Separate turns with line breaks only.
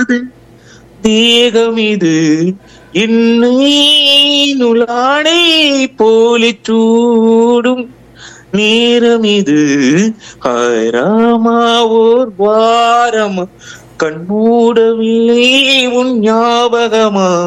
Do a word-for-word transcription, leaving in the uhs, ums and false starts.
தேகம் இது என்னை நுளாடை போலி சூடும் நேரம் இது ஆயிரமா ஓர் வாரமா கண்மூடவில்லை உன் ஞாபகமா